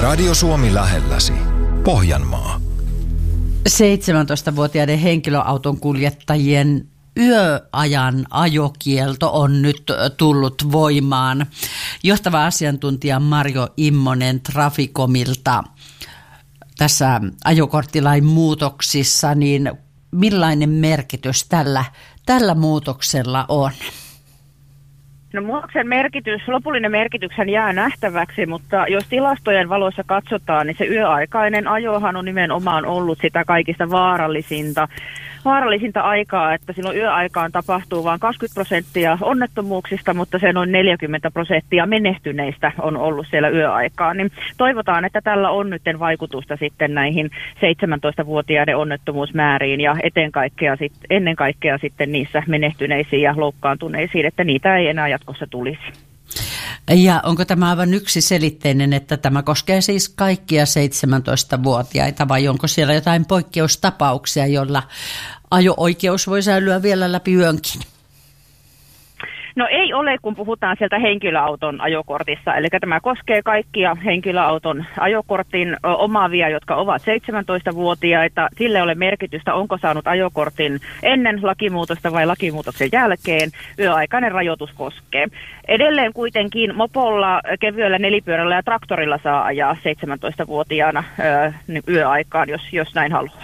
Radio Suomi lähelläsi. Pohjanmaa. 17-vuotiaiden henkilöauton kuljettajien yöajan ajokielto on nyt tullut voimaan. Johtava asiantuntija Marjo Immonen Traficomilta tässä ajokorttilain muutoksissa, niin millainen merkitys tällä muutoksella on? No muutoksen lopullinen merkityshän jää nähtäväksi, mutta jos tilastojen valossa katsotaan, niin se yöaikainen ajohan on nimenomaan ollut sitä kaikista vaarallisinta aikaa, että silloin yöaikaan tapahtuu vain 20% onnettomuuksista, mutta se noin 40% menehtyneistä on ollut siellä yöaikaan. Niin toivotaan, että tällä on nyt vaikutusta sitten näihin 17-vuotiaiden onnettomuusmääriin ja ennen kaikkea sitten niissä menehtyneisiin ja loukkaantuneisiin, että niitä ei enää jatkossa tulisi. Ja onko tämä aivan yksiselitteinen, että tämä koskee siis kaikkia 17-vuotiaita vai onko siellä jotain poikkeustapauksia, joilla ajo-oikeus voi säilyä vielä läpi yönkin? No ei ole, kun puhutaan sieltä henkilöauton ajokortissa. Eli tämä koskee kaikkia henkilöauton ajokortin omaavia, jotka ovat 17-vuotiaita. Sille ei ole merkitystä, onko saanut ajokortin ennen lakimuutosta vai lakimuutoksen jälkeen. Yöaikainen rajoitus koskee. Edelleen kuitenkin mopolla, kevyellä nelipyörällä ja traktorilla saa ajaa 17-vuotiaana yöaikaan, jos näin haluaa.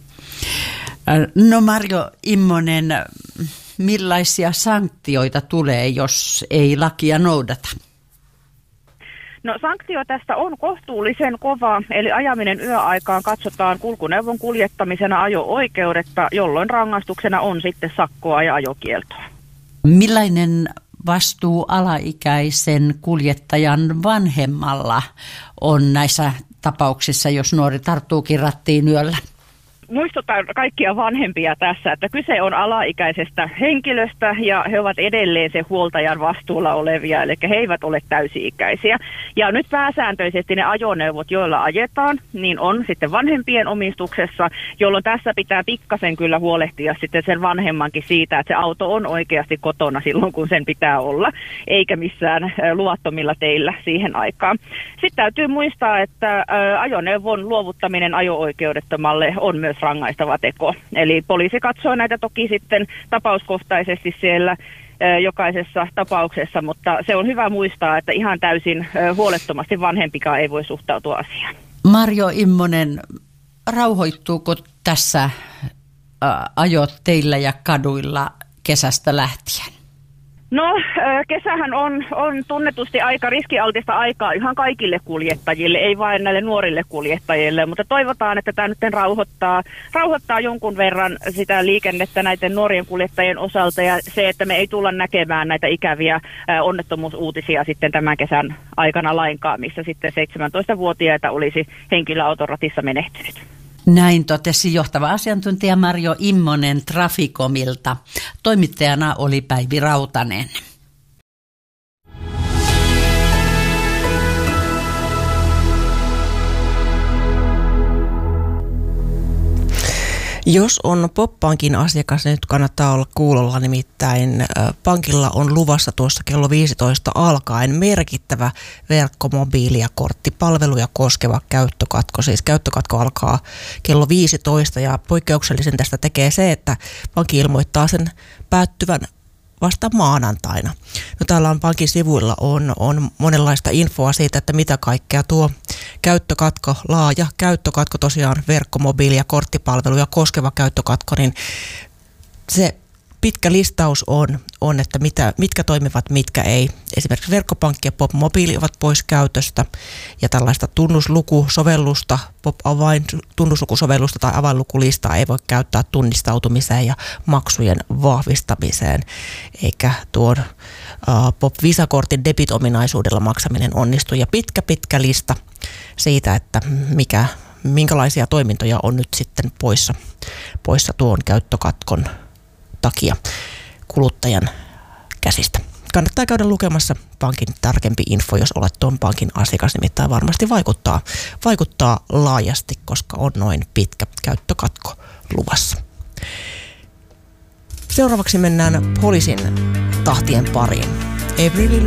No Marjo Immonen, millaisia sanktioita tulee, jos ei lakia noudata? No sanktio tästä on kohtuullisen kova, eli ajaminen yöaikaan katsotaan kulkuneuvon kuljettamisena ajo-oikeudetta, jolloin rangaistuksena on sitten sakkoa ja ajokieltoa. Millainen vastuu alaikäisen kuljettajan vanhemmalla on näissä tapauksissa, jos nuori tarttuukin rattiin yöllä? Muistutan kaikkia vanhempia tässä, että kyse on alaikäisestä henkilöstä ja he ovat edelleen se huoltajan vastuulla olevia, eli he eivät ole täysi-ikäisiä. Ja nyt pääsääntöisesti ne ajoneuvot, joilla ajetaan, niin on sitten vanhempien omistuksessa, jolloin tässä pitää pikkasen kyllä huolehtia sitten sen vanhemmankin siitä, että se auto on oikeasti kotona silloin, kun sen pitää olla, eikä missään luvattomilla teillä siihen aikaan. Sitten täytyy muistaa, että ajoneuvon luovuttaminen ajo-oikeudettomalle on myös rangaistava teko. Eli poliisi katsoo näitä toki sitten tapauskohtaisesti siellä jokaisessa tapauksessa, mutta se on hyvä muistaa, että ihan täysin huolettomasti vanhempikaan ei voi suhtautua asiaan. Marjo Immonen, rauhoittuuko tässä ajot teillä ja kaduilla kesästä lähtien? No, kesähän on tunnetusti aika riskialtista aikaa ihan kaikille kuljettajille, ei vain näille nuorille kuljettajille, mutta toivotaan, että tämä nyt rauhoittaa jonkun verran sitä liikennettä näiden nuorien kuljettajien osalta ja se, että me ei tulla näkemään näitä ikäviä onnettomuusuutisia sitten tämän kesän aikana lainkaan, missä sitten 17-vuotiaita olisi henkilöauton ratissa menehtynyt. Näin totesi johtava asiantuntija Marjo Immonen Traficomilta. Toimittajana oli Päivi Rautanen. Jos on POP-pankin asiakas, nyt kannattaa olla kuulolla, nimittäin pankilla on luvassa tuossa kello 15 alkaen merkittävä verkkomobiili- ja korttipalveluja koskeva käyttökatko. Siis käyttökatko alkaa kello 15 ja poikkeuksellisen tästä tekee se, että pankki ilmoittaa sen päättyvän vasta maanantaina. No täällä on pankin sivuilla on monenlaista infoa siitä, että mitä kaikkea tuo käyttökatko, laaja käyttökatko, tosiaan verkkomobiili- ja korttipalveluja koskeva käyttökatko, niin se pitkä listaus on että mitkä toimivat, mitkä ei. Esimerkiksi verkkopankki ja POP-mobiili ovat pois käytöstä ja tällaista tunnuslukusovellusta, POP-avain tunnuslukusovellusta tai avainlukulistaa ei voi käyttää tunnistautumiseen ja maksujen vahvistamiseen, eikä tuon POP-visakortin debit-ominaisuudella maksaminen onnistu. Ja pitkä lista siitä, että minkälaisia toimintoja on nyt sitten poissa tuon käyttökatkon takia kuluttajan käsistä. Kannattaa käydä lukemassa pankin tarkempi info, jos olet tuon pankin asiakas, nimittäin varmasti vaikuttaa laajasti, koska on noin pitkä käyttökatko luvassa. Seuraavaksi mennään poliisin tahtien pariin.